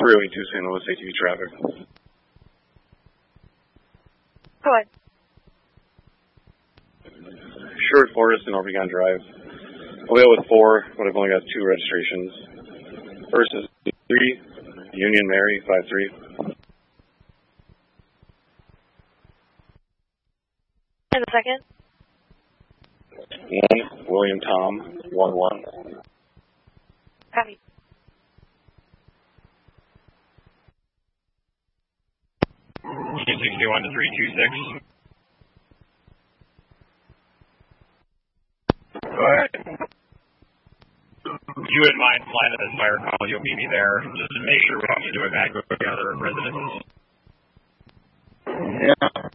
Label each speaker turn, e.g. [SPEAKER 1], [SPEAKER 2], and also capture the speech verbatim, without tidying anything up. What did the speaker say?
[SPEAKER 1] Freeway two Saint Louis A T V traffic.
[SPEAKER 2] Go ahead.
[SPEAKER 1] Sherwood Forest and Oregon Drive. Avail with four, but I've only got two registrations. First is three, Union Mary, five three.
[SPEAKER 2] And the second?
[SPEAKER 1] One, William Tom, one one.
[SPEAKER 2] Copy.
[SPEAKER 3] sixty-one to three two six. Go ahead. If you wouldn't mind flying to this fire call, you'll meet me there. Just to make sure we don't need to evacuate the other residences.
[SPEAKER 1] Yeah.